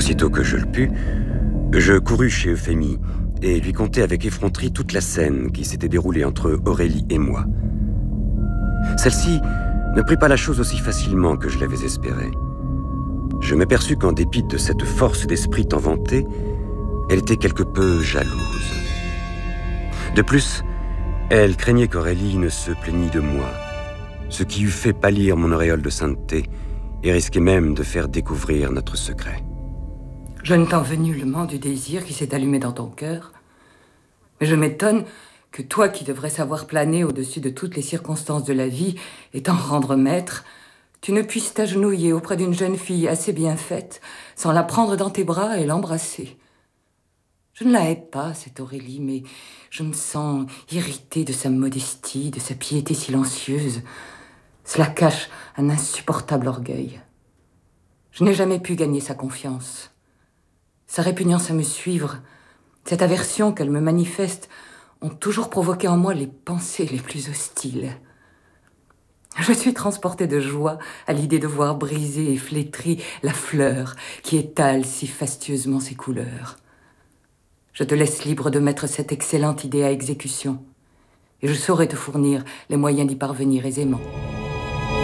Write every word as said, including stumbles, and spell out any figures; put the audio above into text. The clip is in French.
Aussitôt que je le pus, je courus chez Euphémie et lui contai avec effronterie toute la scène qui s'était déroulée entre Aurélie et moi. Celle-ci ne prit pas la chose aussi facilement que je l'avais espéré. Je m'aperçus qu'en dépit de cette force d'esprit tant vantée, elle était quelque peu jalouse. De plus, elle craignait qu'Aurélie ne se plaignît de moi, ce qui eût fait pâlir mon auréole de sainteté et risquait même de faire découvrir notre secret. Je ne t'en veux nullement du désir qui s'est allumé dans ton cœur, mais je m'étonne que toi qui devrais savoir planer au-dessus de toutes les circonstances de la vie et t'en rendre maître, tu ne puisses t'agenouiller auprès d'une jeune fille assez bien faite sans la prendre dans tes bras et l'embrasser. Je ne la hais pas, cette Aurélie, mais je me sens irritée de sa modestie, de sa piété silencieuse. Cela cache un insupportable orgueil. Je n'ai jamais pu gagner sa confiance. Sa répugnance à me suivre, cette aversion qu'elle me manifeste, ont toujours provoqué en moi les pensées les plus hostiles. Je suis transportée de joie à l'idée de voir briser et flétrie la fleur qui étale si fastueusement ses couleurs. Je te laisse libre de mettre cette excellente idée à exécution, et je saurai te fournir les moyens d'y parvenir aisément.